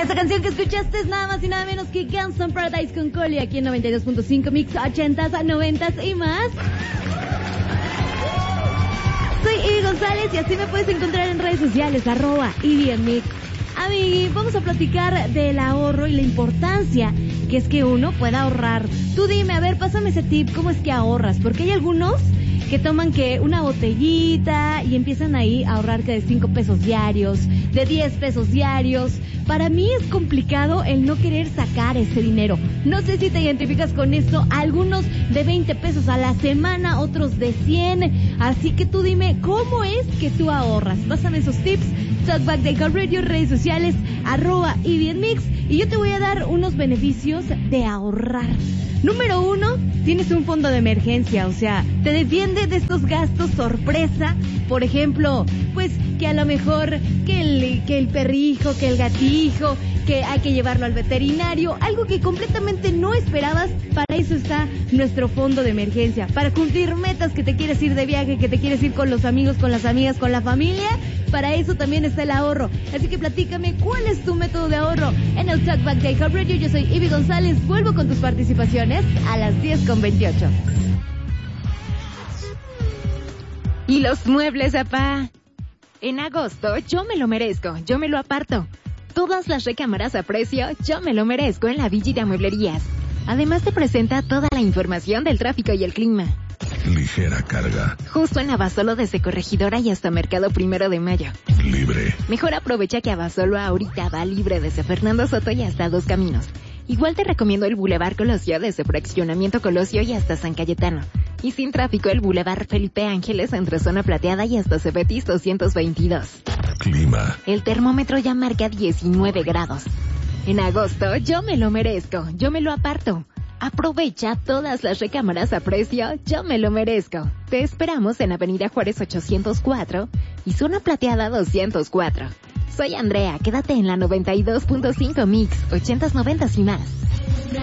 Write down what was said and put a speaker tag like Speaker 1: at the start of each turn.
Speaker 1: Esta canción que escuchaste es nada más y nada menos que Guns N' Paradise con Coli aquí en 92.5 Mix 80s, 90s y más. Soy Ivy González y así me puedes encontrar en redes sociales, @IvyMix. Amigui, vamos a platicar del ahorro y la importancia que es que uno pueda ahorrar. Tú dime, a ver, pásame ese tip, ¿cómo es que ahorras? Porque hay algunos que toman que una botellita y empiezan ahí a ahorrar que de 5 pesos diarios, de 10 pesos diarios. Para mí es complicado el no querer sacar ese dinero. No sé si te identificas con esto, algunos de 20 pesos a la semana, otros de 100. Así que tú dime, ¿cómo es que tú ahorras? Pásame esos tips. Talkback de Car Radio, redes sociales, @IvyMix. Y yo te voy a dar unos beneficios de ahorrar. Número 1, tienes un fondo de emergencia, o sea, te defiende de estos gastos sorpresa. Por ejemplo, pues que a lo mejor que el perrijo, que el gatijo, que hay que llevarlo al veterinario, algo que completamente no esperabas. Para eso está nuestro fondo de emergencia, para cumplir metas, que te quieres ir de viaje, que te quieres ir con los amigos, con las amigas, con la familia. Para eso también está el ahorro. Así que platícame, ¿cuál es tu método de ahorro? En el Talkback de Car Radio, yo soy Ivy González. Vuelvo con tus participaciones a las 10:28.
Speaker 2: ¿Y los muebles, apá? En agosto, yo me lo merezco, yo me lo aparto. Todas las recámaras a precio, yo me lo merezco en la Villita Mueblerías. Además te presenta toda la información del tráfico y el clima.
Speaker 3: Ligera carga.
Speaker 2: Justo en Abasolo desde Corregidora y hasta Mercado 1 de Mayo.
Speaker 3: Libre.
Speaker 2: Mejor aprovecha que Abasolo ahorita va libre desde Fernando Soto y hasta Dos Caminos. Igual te recomiendo el Boulevard Colosio desde Fraccionamiento Colosio y hasta San Cayetano. Y sin tráfico el Boulevard Felipe Ángeles entre Zona Plateada y hasta Cebetis 222.
Speaker 3: Clima.
Speaker 2: El termómetro ya marca 19 grados. En agosto yo me lo merezco, yo me lo aparto. Aprovecha todas las recámaras a precio, yo me lo merezco. Te esperamos en Avenida Juárez 804 y Zona Plateada 204. Soy Andrea, quédate en la 92.5 Mix, 80s, 90s y más.